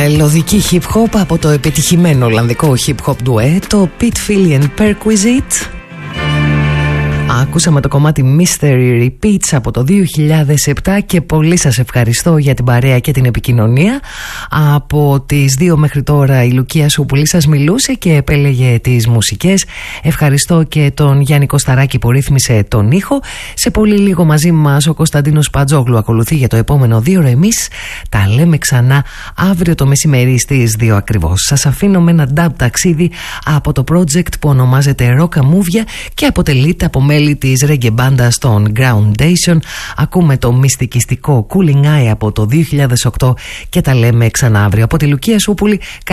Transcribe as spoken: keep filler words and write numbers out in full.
μελωδική hip hop από το επιτυχημένο ολλανδικό hip hop duet, το Pete Philly and Perquisite. Ακούσαμε το κομμάτι Mystery Repeats από το δύο χιλιάδες επτά και πολύ σας ευχαριστώ για την παρέα και την επικοινωνία. Από τις δύο μέχρι τώρα η Λουκία Σούπουλη σας μιλούσε και επέλεγε τις μουσικές. Ευχαριστώ και τον Γιάννη Κωσταράκη που ρύθμισε τον ήχο. Σε πολύ λίγο μαζί μας ο Κωνσταντίνος Παντζόγλου ακολουθεί για το επόμενο δύο ώρο. Εμείς τα λέμε ξανά αύριο το μεσημέρι στις δύο ακριβώς. Σας αφήνω με ένα dub ταξίδι από το project που ονομάζεται Rocka Movia και αποτελείται από μέλη της reggae μπάντα των Groundation. Ακούμε το μυστικιστικό Cooling Eye από το δύο χιλιάδες οκτώ και τα λέμε ξανά αύριο. Από τη Λουκία Σούπουλη.